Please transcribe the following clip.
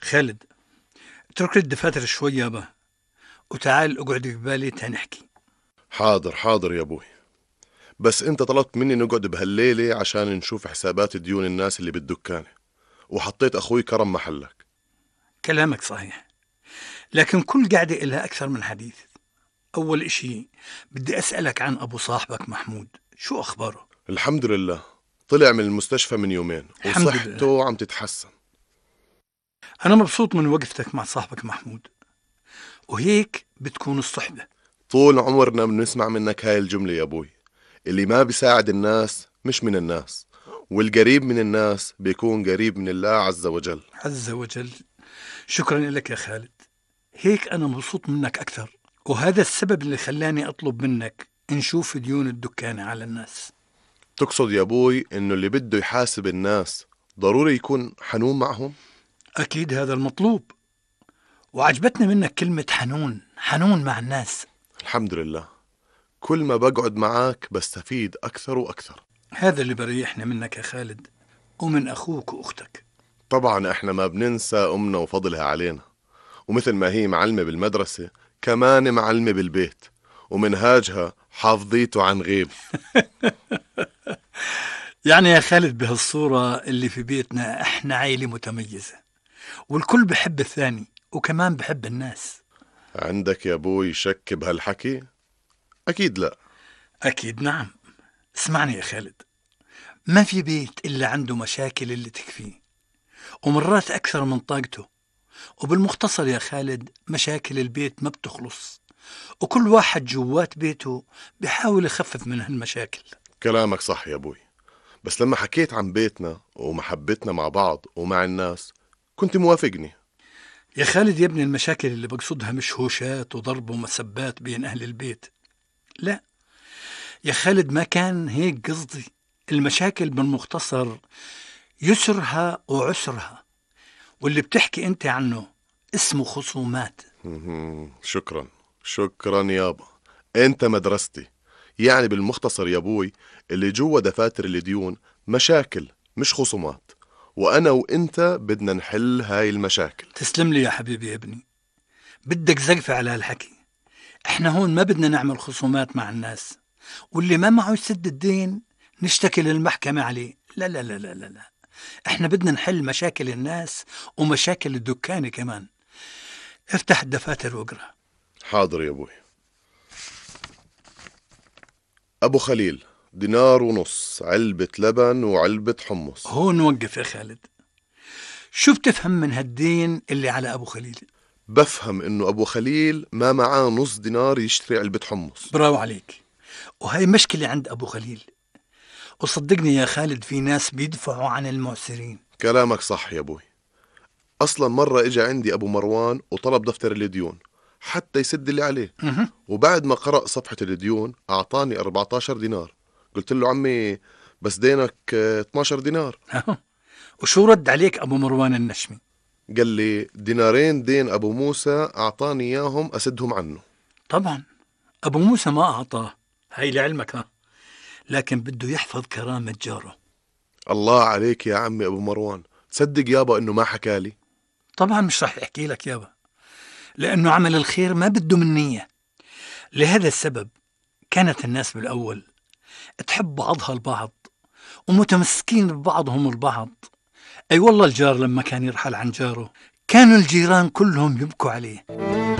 خالد، اترك لي الدفاتر شوي يابا، وتعال اقعد قبالي تنحكي. حاضر حاضر يا ابوي. بس انت طلبت مني نقعد بهالليلة عشان نشوف حسابات ديون الناس اللي بالدكانة، وحطيت اخوي كرم محلك. كلامك صحيح، لكن كل قعدة إلها أكثر من حديث. أول إشي بدي أسألك عن أبو صاحبك محمود، شو أخباره؟ الحمد لله، طلع من المستشفى من يومين الحمد لله. وصحته عم تتحسن. أنا مبسوط من وقفتك مع صاحبك محمود، وهيك بتكون الصحبة. طول عمرنا بنسمع منك هاي الجملة يا ابوي، اللي ما بيساعد الناس مش من الناس، والقريب من الناس بيكون قريب من الله عز وجل. عز وجل. شكرا لك يا خالد، هيك أنا مبسوط منك أكثر، وهذا السبب اللي خلاني أطلب منك نشوف ديون الدكانة على الناس. تقصد يا ابوي انه اللي بده يحاسب الناس ضروري يكون حنون معهم؟ أكيد هذا المطلوب، وعجبتني منك كلمة حنون، حنون مع الناس. الحمد لله، كل ما بقعد معك بستفيد أكثر وأكثر. هذا اللي بريحنا منك يا خالد، ومن أخوك وأختك. طبعا احنا ما بننسى أمنا وفضلها علينا، ومثل ما هي معلمة بالمدرسة كمان معلمة بالبيت، ومنهاجها حافظيته عن غيب. يعني يا خالد بهالصورة اللي في بيتنا احنا عيلة متميزة، والكل بحب الثاني وكمان بحب الناس. عندك يا أبوي شك بهالحكي؟ أكيد لا. أكيد نعم. اسمعني يا خالد، ما في بيت إلا عنده مشاكل اللي تكفيه، ومرات أكثر من طاقته. وبالمختصر يا خالد، مشاكل البيت ما بتخلص، وكل واحد جوات بيته بيحاول يخفف من هالمشاكل. كلامك صح يا أبوي، بس لما حكيت عن بيتنا ومحبتنا مع بعض ومع الناس كنت موافقني. يا خالد يا ابني، المشاكل اللي بقصدها مش هوشات وضرب ومسبات بين أهل البيت، لا يا خالد، ما كان هيك قصدي. المشاكل بالمختصر يسرها وعسرها، واللي بتحكي انت عنه اسمه خصومات. شكرا شكرا يابا، انت مدرستي. يعني بالمختصر يا ابوي، اللي جوا دفاتر الديون مشاكل مش خصومات، وانا وانت بدنا نحل هاي المشاكل. تسلم لي يا حبيبي يا ابني، بدك زقفة على هالحكي. احنا هون ما بدنا نعمل خصومات مع الناس، واللي ما معه يسد الدين نشتكي للمحكمة عليه. لا لا لا لا لا لا، احنا بدنا نحل مشاكل الناس ومشاكل الدكان كمان. افتح الدفاتر واقرأ. حاضر يا ابوي. ابو خليل 1.5 دينار، علبة لبن وعلبة حمص. هون وقف يا خالد، شو بتفهم من هالدين اللي على أبو خليل؟ بفهم انه ابو خليل ما معاه نص دينار يشتري علبة حمص. براو عليك، وهي مشكلة عند أبو خليل، وصدقني يا خالد في ناس بيدفعوا عن المعسرين. كلامك صح يا ابوي. اصلا مرة اجى عندي ابو مروان وطلب دفتر الديون حتى يسد اللي عليه، وبعد ما قرأ صفحة الديون أعطاني 14 دينار. قلت له عمي بس دينك 12 دينار. وشو رد عليك أبو مروان النشمي؟ قال لي دينارين دين أبو موسى أعطاني إياهم أسدهم عنه. طبعا أبو موسى ما أعطاه، هاي لعلمك لكن بده يحفظ كرامة جاره. الله عليك يا عمي أبو مروان، تصدق يابا إنه ما حكالي؟ طبعا مش رح يحكي لك يابا، لأنه عمل الخير ما بده من نية. لهذا السبب كانت الناس بالأول تحب بعضها البعض، ومتمسكين ببعضهم البعض. أي والله، الجار لما كان يرحل عن جاره كانوا الجيران كلهم يبكوا عليه.